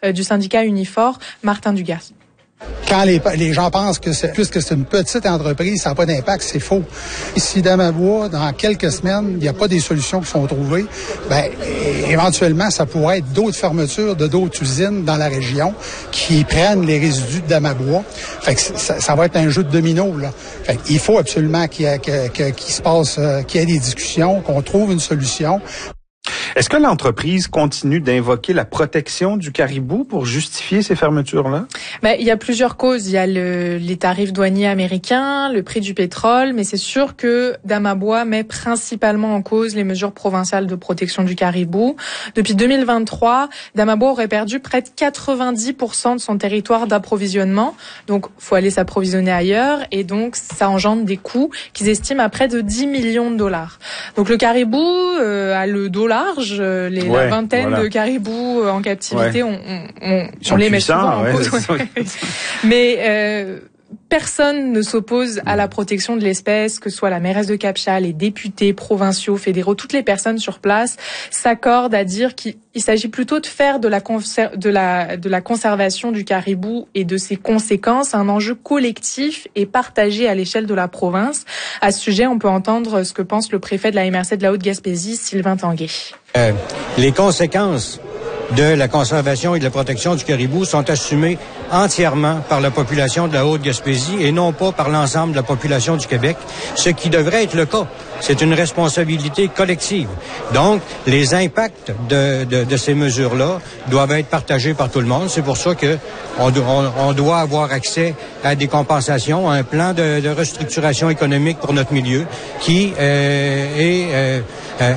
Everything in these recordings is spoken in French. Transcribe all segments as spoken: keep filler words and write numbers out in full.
euh, du syndicat Unifor, Martin Dugas. Quand les, les gens pensent que c'est, puisque c'est une petite entreprise, ça n'a pas d'impact, c'est faux. Si Damabois, dans quelques semaines, il n'y a pas des solutions qui sont trouvées, ben éventuellement, ça pourrait être d'autres fermetures de d'autres usines dans la région qui prennent les résidus de Damabois. Fait que ça, ça va être un jeu de domino, là. Fait qu'il faut absolument qu'il y ait, que, que, qu'il se passe, qu'il y ait des discussions, qu'on trouve une solution. Est-ce que l'entreprise continue d'invoquer la protection du caribou pour justifier ces fermetures-là? Ben, il y a plusieurs causes. Il y a le, les tarifs douaniers américains, le prix du pétrole, mais c'est sûr que Damabois met principalement en cause les mesures provinciales de protection du caribou. Depuis deux mille vingt-trois, Damabois aurait perdu près de quatre-vingt-dix pour cent de son territoire d'approvisionnement. Donc, faut aller s'approvisionner ailleurs et donc ça engendre des coûts qu'ils estiment à près de dix millions de dollars. Donc, le caribou euh, a le dos large. Les, ouais, la vingtaine voilà. de caribous en captivité, ouais. on, on, on les met souvent en cause. Ouais. Mais euh, personne ne s'oppose à la protection de l'espèce, que ce soit la mairesse de Cap-Chat, les députés provinciaux, fédéraux, toutes les personnes sur place s'accordent à dire qu'il s'agit plutôt de faire de la, conser- de, la, de la conservation du caribou et de ses conséquences un enjeu collectif et partagé à l'échelle de la province. À ce sujet, on peut entendre ce que pense le préfet de la M R C de la Haute-Gaspésie, Sylvain Tanguay. Euh, les conséquences de la conservation et de la protection du caribou sont assumées entièrement par la population de la Haute-Gaspésie et non pas par l'ensemble de la population du Québec, ce qui devrait être le cas. C'est une responsabilité collective. Donc, les impacts de, de, de ces mesures-là doivent être partagés par tout le monde. C'est pour ça que on, on, on doit avoir accès à des compensations, à un plan de, de restructuration économique pour notre milieu qui euh, est euh, euh,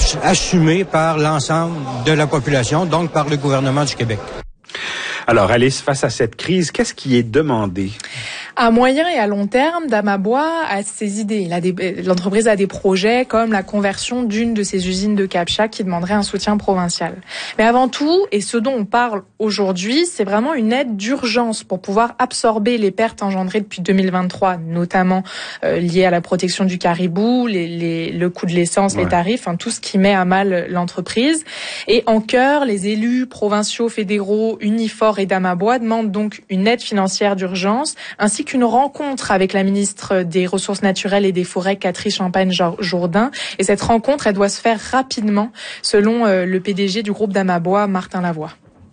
assumé par l'ensemble de la population, donc par le gouvernement du Québec. Alors, Alice, face à cette crise, qu'est-ce qui est demandé? À moyen et à long terme, Damabois a ses idées. A des, l'entreprise a des projets comme la conversion d'une de ses usines de Cap-Chat qui demanderait un soutien provincial. Mais avant tout, et ce dont on parle aujourd'hui, c'est vraiment une aide d'urgence pour pouvoir absorber les pertes engendrées depuis deux mille vingt-trois, notamment euh, liées à la protection du caribou, les, les, le coût de l'essence, ouais. les tarifs, hein, tout ce qui met à mal l'entreprise. Et en chœur, les élus provinciaux, fédéraux, Unifor et Damabois demandent donc une aide financière d'urgence, ainsi qu'une rencontre avec la ministre des Ressources naturelles et des Forêts, Catherine Champagne-Jourdain. Et cette rencontre, elle doit se faire rapidement, selon euh, le P D G du groupe Damabois, Martin Lavoie.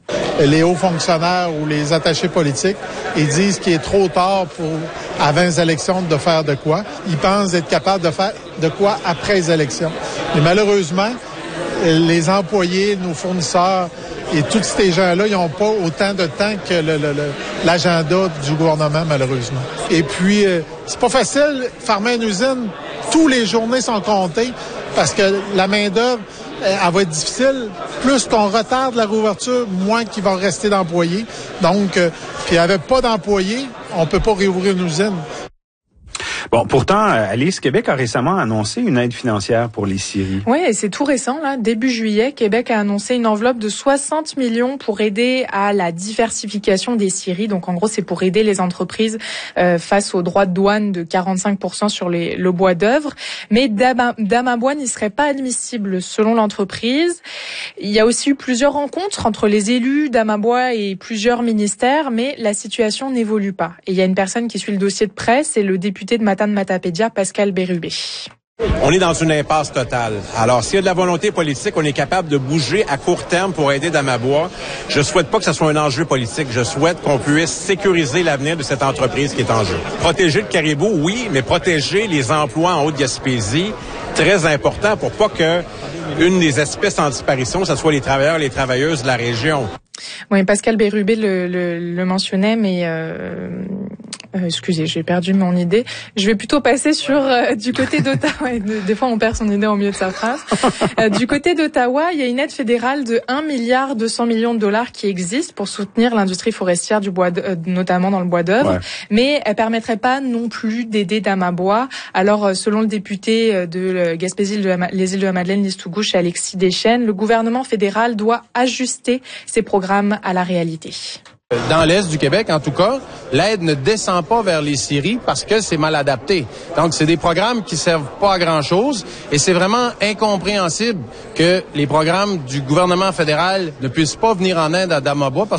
Les hauts fonctionnaires ou les attachés politiques, ils disent qu'il est trop tard pour, avant les élections, de faire de quoi. Ils pensent être capables de faire de quoi après les élections. Mais malheureusement, les employés, nos fournisseurs, et tous ces gens-là, ils n'ont pas autant de temps que le, le, le, l'agenda du gouvernement, malheureusement. Et puis, euh, c'est pas facile, fermer une usine, tous les journées sont comptées, parce que la main-d'œuvre, euh, elle va être difficile. Plus qu'on retarde la réouverture, moins qu'il va rester d'employés. Donc, euh, puis avec pas d'employés, on peut pas réouvrir une usine. Bon, pourtant, Alice, Québec a récemment annoncé une aide financière pour les scieries. Oui, et c'est tout récent, là. Début juillet, Québec a annoncé une enveloppe de soixante millions pour aider à la diversification des scieries. Donc, en gros, c'est pour aider les entreprises euh, face aux droits de douane de quarante-cinq pour cent sur les, le bois d'œuvre. Mais Damabois n'y serait pas admissible, selon l'entreprise. Il y a aussi eu plusieurs rencontres entre les élus Damabois et plusieurs ministères, mais la situation n'évolue pas. Et il y a une personne qui suit le dossier de près, c'est le député de Matane-Matapédia, Pascal Bérubé. On est dans une impasse totale. Alors, s'il y a de la volonté politique, on est capable de bouger à court terme pour aider Damabois. Je souhaite pas que ce soit un enjeu politique. Je souhaite qu'on puisse sécuriser l'avenir de cette entreprise qui est en jeu. Protéger le caribou, oui, mais protéger les emplois en Haute-Gaspésie, très important pour pas que une des espèces en disparition, ce soit les travailleurs et les travailleuses de la région. Oui, Pascal Bérubé le, le, le mentionnait, mais euh, euh, excusez, j'ai perdu mon idée. Je vais plutôt passer sur euh, du côté d'Ottawa. Des fois, on perd son idée au milieu de sa phrase. Euh, du côté d'Ottawa, il y a une aide fédérale de un milliard deux cents millions de dollars qui existe pour soutenir l'industrie forestière du bois, de, euh, notamment dans le bois d'œuvre, ouais. mais elle permettrait pas non plus d'aider Damabois. Alors, euh, selon le député de Gaspésie, de la, les îles de la Madeleine, Listougouche et Alexis Deschênes, le gouvernement fédéral doit ajuster ses programmes à la réalité. Dans l'Est du Québec, en tout cas, l'aide ne descend pas vers les scieries parce que c'est mal adapté. Donc, c'est des programmes qui servent pas à grand-chose et c'est vraiment incompréhensible que les programmes du gouvernement fédéral ne puissent pas venir en aide à Damabois parce